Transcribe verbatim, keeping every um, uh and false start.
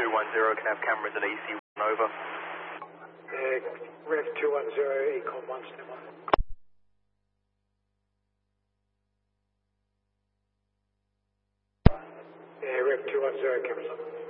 two one zero can have cameras at E C one over. Uh, Rev two one zero, Econ one, stand by. Yeah, Rev two one zero, cameras on.